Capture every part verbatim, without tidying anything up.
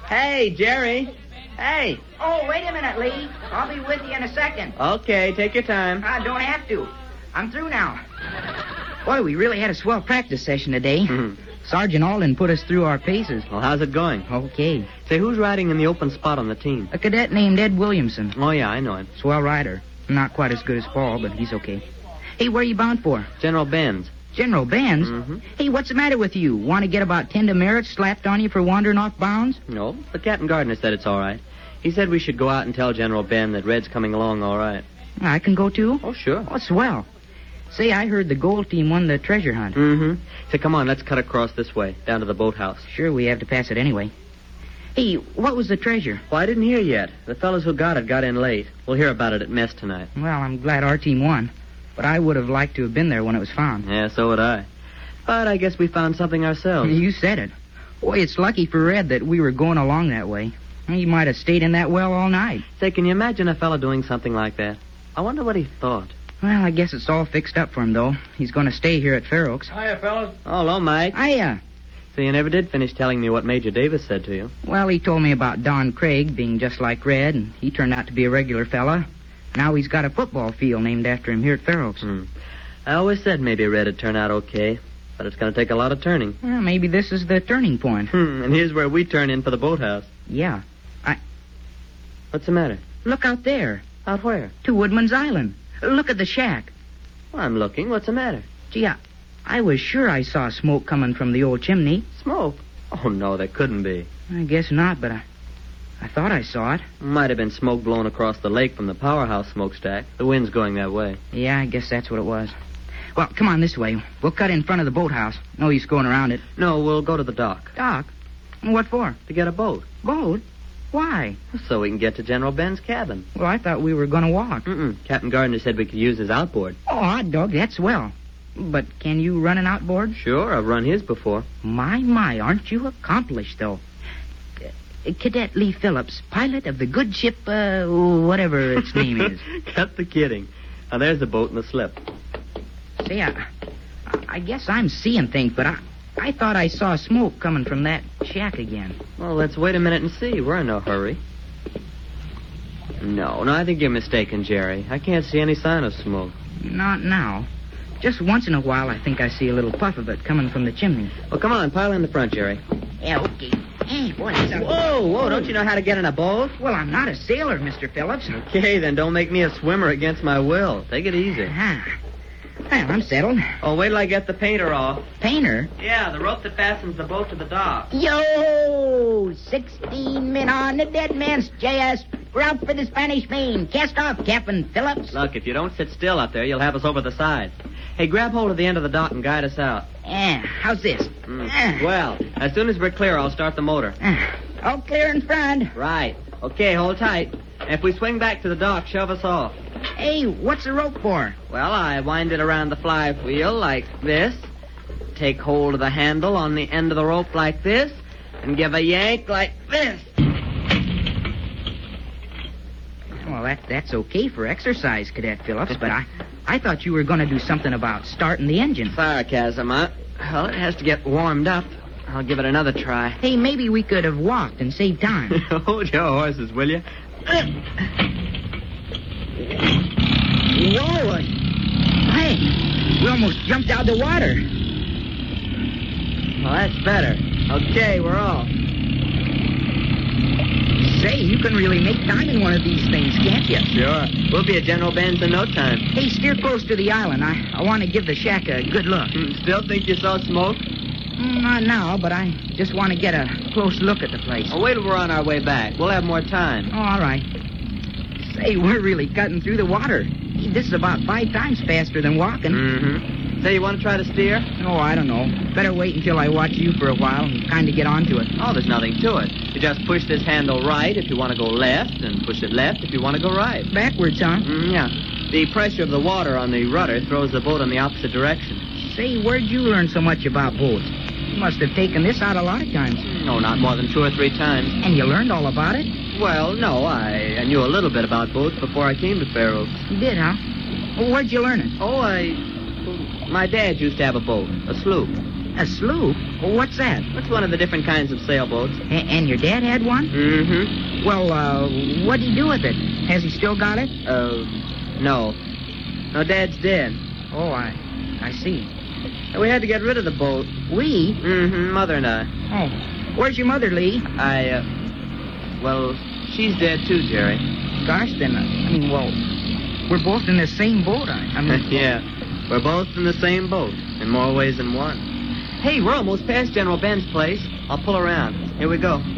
Hey, Jerry. Hey. Oh, wait a minute, Lee. I'll be with you in a second. Okay, take your time. I don't have to. I'm through now. Boy, we really had a swell practice session today. Mhm. Sergeant Alden put us through our paces. Well, how's it going? Okay. Say, who's riding in the open spot on the team? A cadet named Ed Williamson. Oh, yeah, I know him. Swell rider. Not quite as good as Paul, but he's okay. Hey, where are you bound for? General Benz. General Benz? Mm-hmm. Hey, what's the matter with you? Want to get about ten demerits slapped on you for wandering off bounds? No, but Captain Gardner said it's all right. He said we should go out and tell General Ben that Red's coming along all right. I can go, too? Oh, sure. Oh, swell. Say, I heard the gold team won the treasure hunt. Mm-hmm. Say, come on, let's cut across this way, down to the boathouse. Sure, we have to pass it anyway. Hey, what was the treasure? Well, I didn't hear yet. The fellows who got it got in late. We'll hear about it at mess tonight. Well, I'm glad our team won. But I would have liked to have been there when it was found. Yeah, so would I. But I guess we found something ourselves. You said it. Boy, it's lucky for Red that we were going along that way. He might have stayed in that well all night. Say, can you imagine a fellow doing something like that? I wonder what he thought. Well, I guess it's all fixed up for him, though. He's going to stay here at Fair Oaks. Hiya, fellas. Oh, hello, Mike. Hiya. So you never did finish telling me what Major Davis said to you. Well, he told me about Don Craig being just like Red, and he turned out to be a regular fella. Now he's got a football field named after him here at Fair Oaks. Hmm. I always said maybe Red would turn out okay, but it's going to take a lot of turning. Well, maybe this is the turning point. Hmm, and here's where we turn in for the boathouse. Yeah. I... What's the matter? Look out there. Out where? To Woodman's Island. Look at the shack. Well, I'm looking. What's the matter? Gee, I, I was sure I saw smoke coming from the old chimney. Smoke? Oh, no, there couldn't be. I guess not, but I, I thought I saw it. Might have been smoke blown across the lake from the powerhouse smokestack. The wind's going that way. Yeah, I guess that's what it was. Well, come on this way. We'll cut in front of the boathouse. No use going around it. No, we'll go to the dock. Doc? What for? To get a boat. Boat? Why? So we can get to General Ben's cabin. Well, I thought we were going to walk. Mm-mm. Captain Gardner said we could use his outboard. Oh, hot dog, that's swell. But can you run an outboard? Sure, I've run his before. My, my, aren't you accomplished, though? Uh, Cadet Lee Phillips, pilot of the good ship, uh, whatever its name is. Cut the kidding. Now, there's the boat and the slip. Say, I, I guess I'm seeing things, but I, I thought I saw smoke coming from that shack again. Well, let's wait a minute and see. We're in no hurry. No, no, I think you're mistaken, Jerry. I can't see any sign of smoke. Not now. Just once in a while, I think I see a little puff of it coming from the chimney. Well, come on, pile in the front, Jerry. Yeah, okay. Hey, boy, that's a... Whoa, whoa, don't you know how to get in a boat? Well, I'm not a sailor, Mister Phillips. Okay, then don't make me a swimmer against my will. Take it easy. Ah. Well, I'm settled. Oh, wait till I get the painter off. Painter? Yeah, the rope that fastens the boat to the dock. Yo! Sixteen men on the dead man's chest. We're out for the Spanish Main. Cast off, Captain Phillips. Look, if you don't sit still out there, you'll have us over the side. Hey, grab hold of the end of the dock and guide us out. Yeah, how's this? Mm. Ah. Well, as soon as we're clear, I'll start the motor. Ah. All clear in front. Right. Okay, hold tight. If we swing back to the dock, shove us off. Hey, what's the rope for? Well, I wind it around the flywheel like this. Take hold of the handle on the end of the rope like this. And give a yank like this. Well, that, that's okay for exercise, Cadet Phillips, but I, I thought you were going to do something about starting the engine. Sarcasm, huh? Well, it has to get warmed up. I'll give it another try. Hey, maybe we could have walked and saved time. Hold your horses, will you? Whoa! Hey, we almost jumped out of the water. Well, that's better. Okay, we're off. Say, you can really make time in one of these things, can't you? Sure. We'll be at General Ben's in no time. Hey, steer close to the island. I, I want to give the shack a good look. Mm, Still think you saw smoke? Mm, not now, but I just want to get a close look at the place. Oh, wait till we're on our way back. We'll have more time. Oh, all right. Say, we're really cutting through the water. This is about five times faster than walking. Mm-hmm. Say, you want to try to steer? Oh, I don't know. Better wait until I watch you for a while and kind of get onto it. Oh, there's nothing to it. You just push this handle right if you want to go left, and push it left if you want to go right. Backwards, huh? Mm, yeah. The pressure of the water on the rudder throws the boat in the opposite direction. Say, where'd you learn so much about boats? You must have taken this out a lot of times. No, not more than two or three times. And you learned all about it? Well, no, I, I knew a little bit about boats before I came to Fair Oaks. You did, huh? Well, where'd you learn it? Oh, I... My dad used to have a boat, a sloop. A sloop? What's that? That's one of the different kinds of sailboats. A- and your dad had one? Mm-hmm. Well, uh, what'd he do with it? Has he still got it? Uh, no. No, Dad's dead. Oh, I, I see. We had to get rid of the boat. We? Mm-hmm, Mother and I. Oh, where's your mother, Lee? I, uh, well, she's dead too, Jerry. Gosh, then, uh, I mean, well, we're both in the same boat. I, I mean, Yeah, we're both in the same boat, in more ways than one. Hey, we're almost past General Ben's place. I'll pull around. Here we go.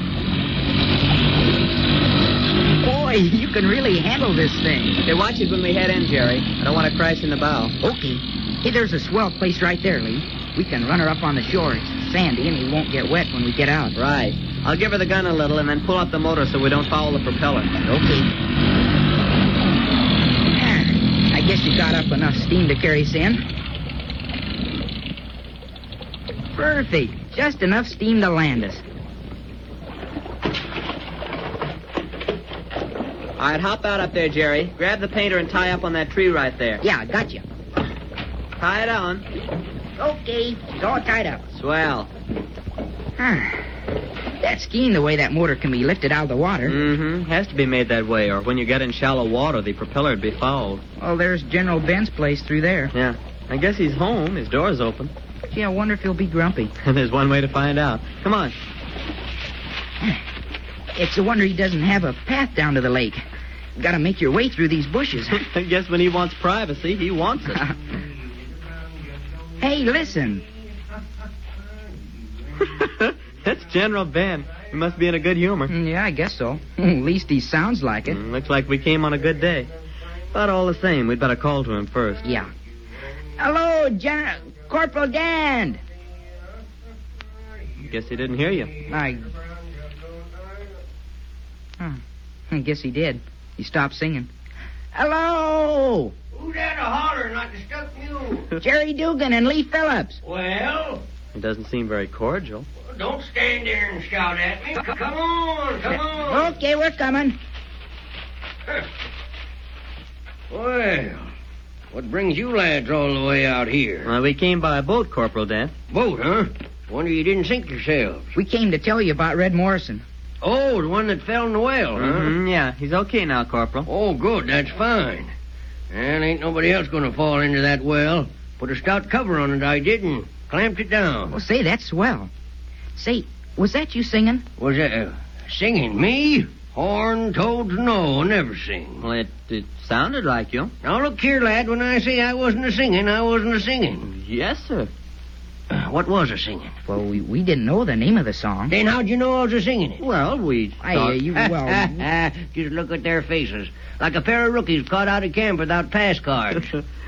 boy, you can really handle this thing. Hey, watch it when we head in, Jerry. I don't want to crash in the bow. Okay. Hey, there's a swell place right there, Lee. We can run her up on the shore. It's sandy, and we won't get wet when we get out. Right. I'll give her the gun a little and then pull up the motor so we don't foul the propeller. Okay. Ah, I guess you got up enough steam to carry us in. Perfect. Just enough steam to land us. All right, hop out up there, Jerry. Grab the painter and tie up on that tree right there. Yeah, got you. Tie it on. Okay, it's all tied up. Swell. Ah, that's skiing the way that motor can be lifted out of the water. Mm-hmm. Has to be made that way, or when you get in shallow water, the propeller would be fouled. Well, there's General Ben's place through there. Yeah. I guess he's home. His door's open. Gee, I wonder if he'll be grumpy. And there's one way to find out. Come on. It's a wonder he doesn't have a path down to the lake. Got to make your way through these bushes. I guess when he wants privacy, he wants it. Hey, listen. That's General Ben. He must be in a good humor. Mm, Yeah, I guess so. At least he sounds like it. Mm, looks like we came on a good day. But all the same, we'd better call to him first. Yeah. Hello, General Corporal Dan. Guess he didn't hear you. I... Huh. I guess he did. He stopped singing. Hello! Who's that a hollering like a stuck mule? Jerry Dugan and Lee Phillips. Well, He doesn't seem very cordial. don't stand there and shout at me. C- Come on, come on. Okay, we're coming. Well, what brings you lads all the way out here? Well, we came by a boat, Corporal Dan. Boat, huh? Wonder you didn't sink yourselves. We came to tell you about Red Morrison. Oh, the one that fell in the well, huh? Mm-hmm, yeah, he's okay now, Corporal. Oh, good, that's fine. And ain't nobody else gonna fall into that well. Put a stout cover on it, I did, and clamped it down. Well, say, that's swell. Say, was that you singing? Was that uh, singing? Me? Horn, toads, no, never sing. Well, it, it sounded like you. Now, look here, lad, when I say I wasn't a-singing, I wasn't a-singing. Yes, sir. Uh, what was a-singing? Well, we, we didn't know the name of the song. Then how'd you know I was a-singing it? Well, we I, thought... uh, you, well... Just look at their faces. Like a pair of rookies caught out of camp without pass cards.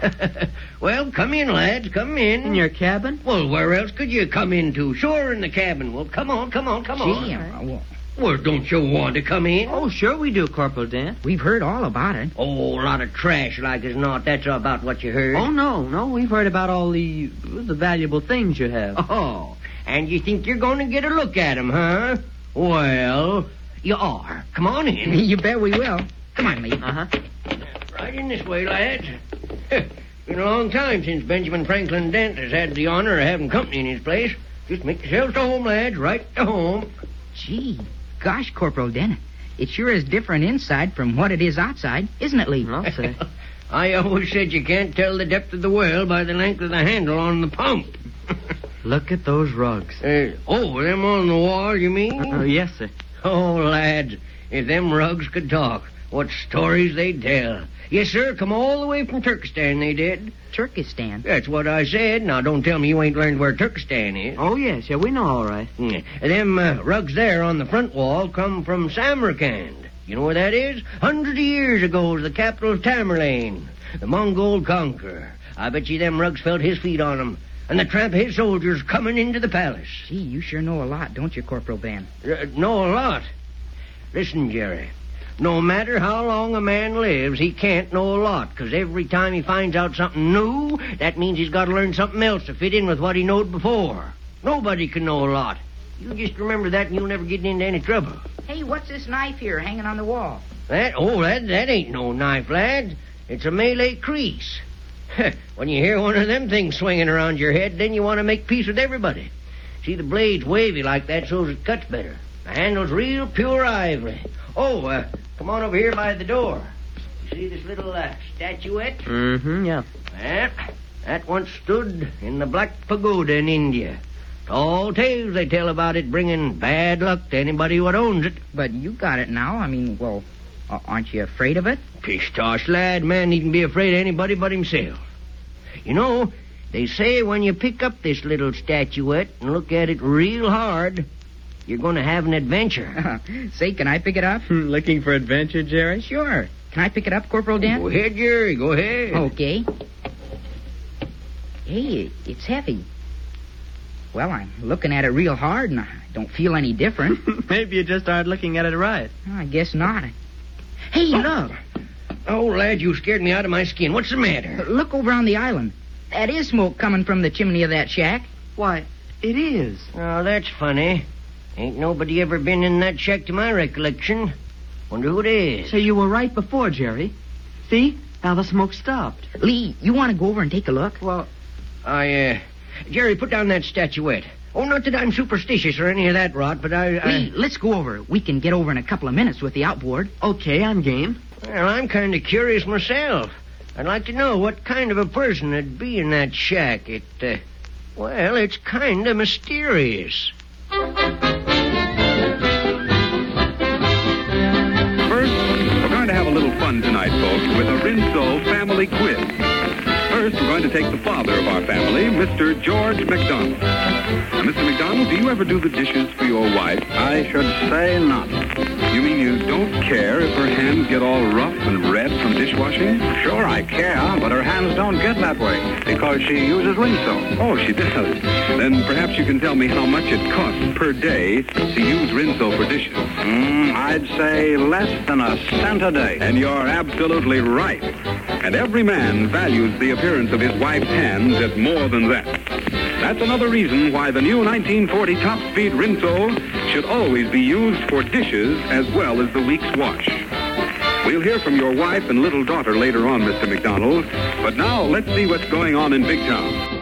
Well, come in, lads, come in. In your cabin? Well, where else could you come into? Sure, in the cabin. Well, come on, come on, come on. Gee, uh, well, Well, don't you want to come in? Oh, sure we do, Corporal Dan. we've heard all about it. Oh, a lot of trash like as not. That's about what you heard. Oh, no, no, we've heard about all the the valuable things you have. Oh, and you think you're going to get a look at 'em, huh? Well, you are. Come on in. You bet we will. Come on, Lee. Uh-huh. Right in this way, lads. Been a long time since Benjamin Franklin Dent has had the honor of having company in his place. Just make yourselves to home, lads, right to home. Gee, gosh, Corporal Den, it sure is different inside from what it is outside, isn't it, Lee? I'll say. I always said you can't tell the depth of the well by the length of the handle on the pump. Look at those rugs. Uh, oh, them on the wall, you mean? Uh, yes, sir. Oh, lads, if them rugs could talk, what stories they'd tell. Yes, sir, come all the way from Turkestan, they did. Turkestan. That's what I said. Now, don't tell me you ain't learned where Turkestan is. Oh, yes, yeah, we know all right. Yeah. Them uh, rugs there on the front wall come from Samarkand. You know where that is? Hundreds of years ago, it was the capital of Tamerlane, the Mongol conqueror. I bet you them rugs felt his feet on 'em, and the tramp of his soldiers coming into the palace. Gee, you sure know a lot, don't you, Corporal Ben? Uh, know a lot. Listen, Jerry. No matter how long a man lives, he can't know a lot, because every time he finds out something new, that means he's got to learn something else to fit in with what he knowed before. Nobody can know a lot. You just remember that and you'll never get into any trouble. Hey, what's this knife here hanging on the wall? That, oh, that, that ain't no knife, lad. It's a Malay crease. When you hear one of them things swinging around your head, then you want to make peace with everybody. See, the blade's wavy like that so it cuts better. The handle's real pure ivory. Oh, uh, come on over here by the door. You see this little uh, statuette? Mm-hmm, yeah. That, that once stood in the Black Pagoda in India. Tall tales they tell about it bringing bad luck to anybody what owns it. But you got it now. I mean, well, uh, aren't you afraid of it? Pish-tosh, lad. Man needn't be afraid of anybody but himself. You know, they say when you pick up this little statuette and look at it real hard, you're going to have an adventure. Say, can I pick it up? Looking for adventure, Jerry? Sure. Can I pick it up, Corporal Dan? Go ahead, Jerry. Go ahead. Okay. Hey, it's heavy. Well, I'm looking at it real hard, and I don't feel any different. Maybe you just aren't looking at it right. I guess not. Hey, look. Oh, lad, you scared me out of my skin. What's the matter? Look over on the island. That is smoke coming from the chimney of that shack. Why, it is. Oh, that's funny. Ain't nobody ever been in that shack to my recollection. Wonder who it is. So you were right before, Jerry. See? Now the smoke stopped. Lee, you want to go over and take a look? Well, I, uh... Jerry, put down that statuette. Oh, not that I'm superstitious or any of that rot, but I... I... Lee, let's go over. We can get over in a couple of minutes with the outboard. okay, I'm game. Well, I'm kind of curious myself. I'd like to know what kind of a person would be in that shack. It, uh... Well, it's kind of mysterious. First, we're going to have a little fun tonight, folks, with a Rinso family quiz. First, we're going to take the father of our family, Mister George McDonald. Now, Mister McDonald, do you ever do the dishes for your wife? I should say not. You mean you don't care if her hands get all rough and red from dishwashing? Sure, I care, but her hands don't get that way because she uses Rinso. Oh, she does. Then perhaps you can tell me how much it costs per day to use Rinso for dishes. Mm, I'd say less than a cent a day. And you're absolutely right. And every man values the appearance of his wife's hands at more than that. That's another reason why the new nineteen forty Top Speed Rinso should always be used for dishes as well as the week's wash. We'll hear from your wife and little daughter later on, Mister McDonald. But now let's see what's going on in Big Town.